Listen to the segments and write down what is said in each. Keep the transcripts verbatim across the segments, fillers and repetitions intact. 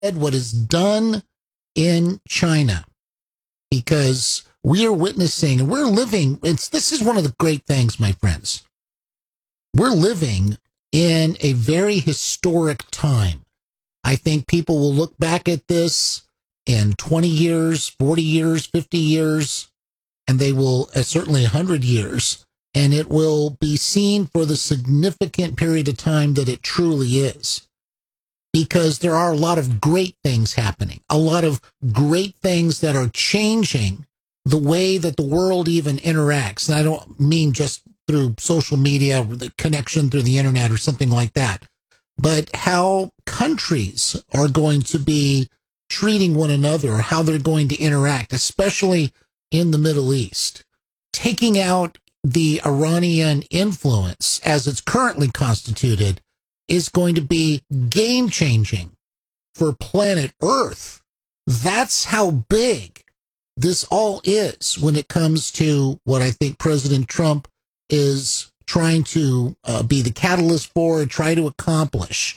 what is done in China, because we are witnessing and we're living. It's this is one of the great things, my friends. We're living in a very historic time. I think people will look back at this in twenty years, forty years, fifty years, and they will, uh, certainly one hundred years, and it will be seen for the significant period of time that it truly is. Because there are a lot of great things happening, a lot of great things that are changing the way that the world even interacts. And I don't mean just through social media, or the connection through the internet or something like that, but how countries are going to be treating one another, or how they're going to interact, especially in the Middle East. Taking out the Iranian influence as it's currently constituted is going to be game-changing for planet Earth. That's how big this all is when it comes to what I think President Trump is trying to uh, be the catalyst for and try to accomplish.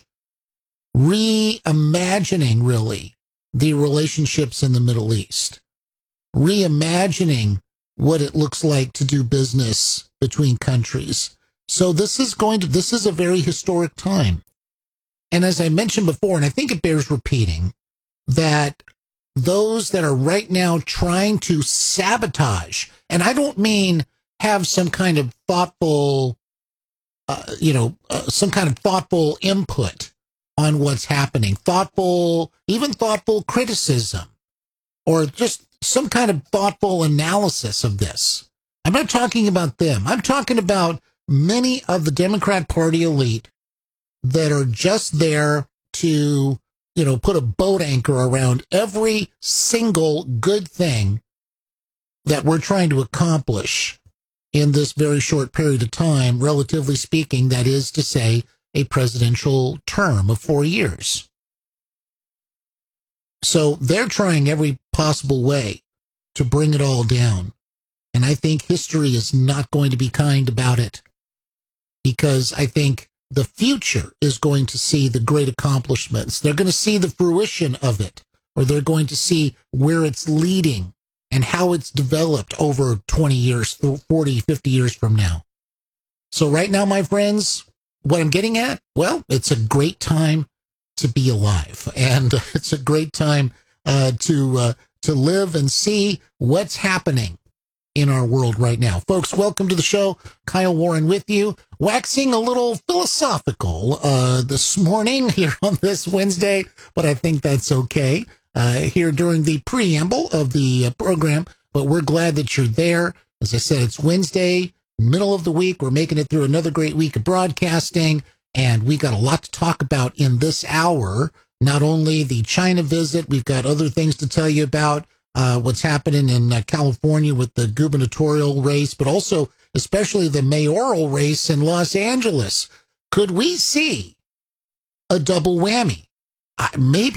Reimagining, really, the relationships in the Middle East. Reimagining what it looks like to do business between countries. So this is going to, this is a very historic time. And as I mentioned before, and I think it bears repeating, that those that are right now trying to sabotage, and I don't mean have some kind of thoughtful, uh, you know, uh, some kind of thoughtful input on what's happening, thoughtful, even thoughtful criticism, or just some kind of thoughtful analysis of this. I'm not talking about them. I'm talking about many of the Democrat Party elite that are just there to, you know, put a boat anchor around every single good thing that we're trying to accomplish in this very short period of time, relatively speaking, that is to say, a presidential term of four years. So they're trying every possible way to bring it all down. And I think history is not going to be kind about it, because I think the future is going to see the great accomplishments. They're going to see the fruition of it, or they're going to see where it's leading and how it's developed over twenty years, forty, fifty years from now. So right now, my friends, what I'm getting at, well, it's a great time to be alive, and it's a great time uh, to uh, to live and see what's happening in our world right now. Folks, welcome to the show. Kyle Warren with you, waxing a little philosophical uh, this morning here on this Wednesday, but I think that's okay uh, here during the preamble of the uh, program, but we're glad that you're there. As I said, it's Wednesday, middle of the week. We're making it through another great week of broadcasting, and we got a lot to talk about in this hour. Not only the China visit, we've got other things to tell you about. Uh, what's happening in uh, California with the gubernatorial race, but also especially the mayoral race in Los Angeles. Could we see a double whammy? Uh, maybe,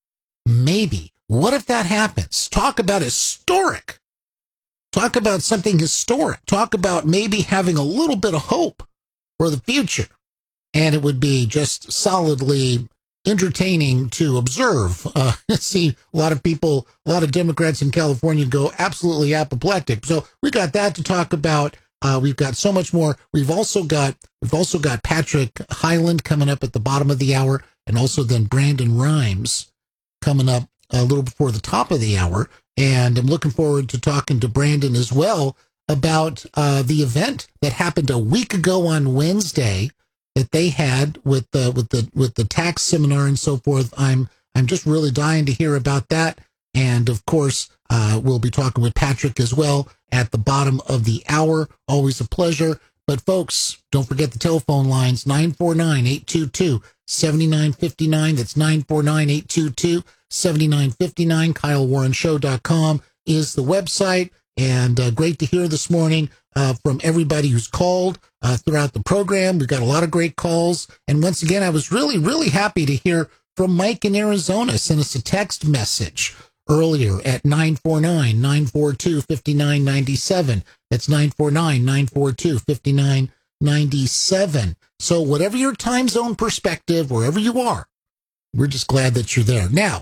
maybe. What if that happens? Talk about historic. Talk about something historic. Talk about maybe having a little bit of hope for the future. And it would be just solidly entertaining to observe. Uh, see a lot of people, a lot of Democrats in California go absolutely apoplectic. So we got that to talk about. Uh, we've got so much more. We've also got, we've also got Patrick Hyland coming up at the bottom of the hour, and also then Brandon Rhymes coming up a little before the top of the hour. And I'm looking forward to talking to Brandon as well about uh, the event that happened a week ago on Wednesday that they had with the with the with the tax seminar and so forth. I'm I'm just really dying to hear about that. And of course, uh, we'll be talking with Patrick as well at the bottom of the hour. Always a pleasure. But folks, don't forget the telephone lines, nine four nine, eight two two, seven nine five nine. That's nine four nine, eight two two, seven nine five nine. Kyle Warren Show dot com is the website. And uh, great to hear this morning uh, from everybody who's called uh, throughout the program. We've got a lot of great calls. And once again, I was really, really happy to hear from Mike in Arizona. Sent us a text message earlier at nine four nine, nine four two, five nine nine seven. That's nine four nine, nine four two, five nine nine seven. So whatever your time zone perspective, wherever you are, we're just glad that you're there. Now,